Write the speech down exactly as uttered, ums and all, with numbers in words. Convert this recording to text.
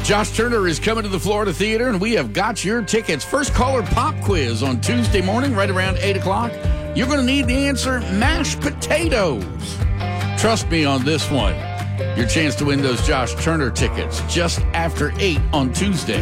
Josh Turner is coming to the Florida Theater, and we have got your tickets. First caller pop quiz on Tuesday morning, right around eight o'clock. You're going to need the answer, mashed potatoes. Trust me on this one. Your chance to win those Josh Turner tickets just after eight on Tuesday.